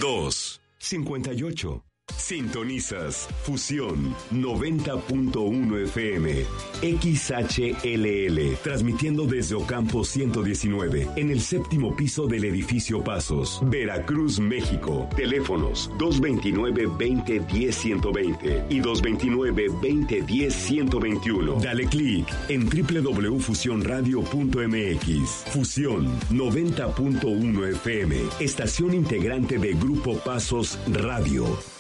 258. Sintonizas Fusión 90.1 FM XHLL, transmitiendo desde Ocampo 119, en el séptimo piso del edificio Pasos, Veracruz, México. Teléfonos 229-2010-120 y 229-2010-121. Dale clic en www.fusionradio.mx. Fusión 90.1 FM, estación integrante de Grupo Pasos Radio.